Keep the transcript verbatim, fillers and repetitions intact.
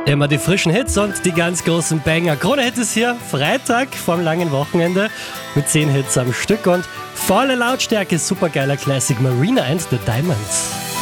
Immer die frischen Hits und die ganz großen Banger. Krone-Hit ist hier, Freitag vom langen Wochenende mit zehn Hits am Stück und volle Lautstärke, supergeiler Classic Marina and the Diamonds.